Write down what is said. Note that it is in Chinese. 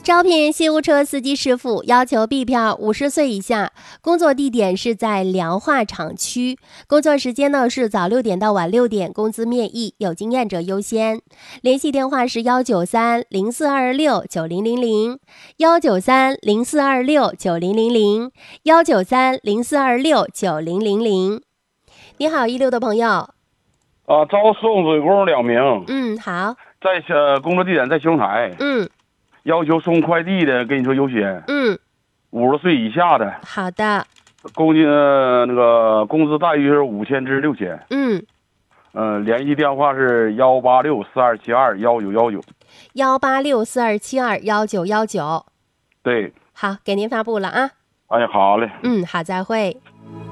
招聘西屋车司机师傅，要求 B 票50岁以下，工作地点是在辽化厂区，工作时间呢是早6点到晚6点，工资面议，有经验者优先。联系电话是193-0426-9000，193-0426-9000，193-0426-9000。你好，16的朋友。 招送水工2名。 好。 在工作地点在邢台。要求送快递的，跟你说优先。50岁以下的。 好的。 工资待遇是5000至6000。联系电话是186-4272-1919。 186-4272-1919。 对。 好，给您发布了啊。 哎，好嘞。 好，再会。